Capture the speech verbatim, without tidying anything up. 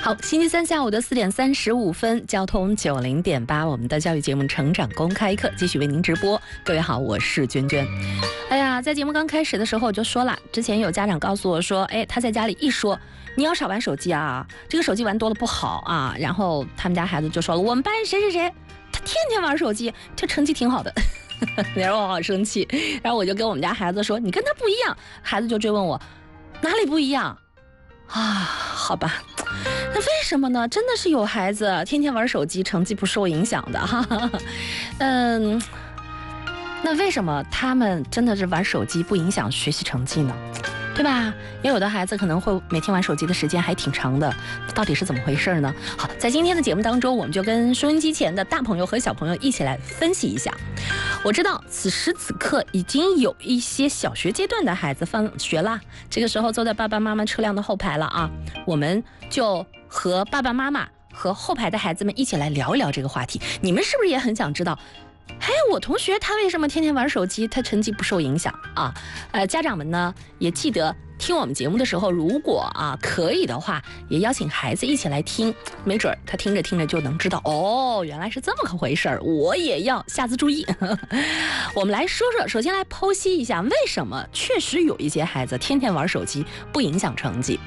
好，星期三下午的四点三十五分，交通九零点八，我们的教育节目《成长公开课》继续为您直播。各位好，我是娟娟。哎呀，在节目刚开始的时候我就说了，之前有家长告诉我说，哎，他在家里一说你要少玩手机啊，这个手机玩多了不好啊，然后他们家孩子就说了，我们班谁谁谁，他天天玩手机，这成绩挺好的。然后我好生气，然后我就跟我们家孩子说，你跟他不一样。孩子就追问我，哪里不一样啊？好吧，那为什么呢？真的是有孩子天天玩手机，成绩不受影响的哈。嗯，那为什么他们真的是玩手机不影响学习成绩呢？对吧？也有的孩子可能会每天玩手机的时间还挺长的，到底是怎么回事呢？好，在今天的节目当中，我们就跟收音机前的大朋友和小朋友一起来分析一下。我知道此时此刻已经有一些小学阶段的孩子放学啦，这个时候坐在爸爸妈妈车辆的后排了啊，我们就和爸爸妈妈和后排的孩子们一起来聊一聊这个话题。你们是不是也很想知道？哎，我同学他为什么天天玩手机，他成绩不受影响啊？呃，家长们呢也记得听我们节目的时候，如果啊可以的话，也邀请孩子一起来听，没准他听着听着就能知道，哦，原来是这么个回事儿，我也要下次注意。我们来说说，首先来剖析一下，为什么确实有一些孩子天天玩手机不影响成绩。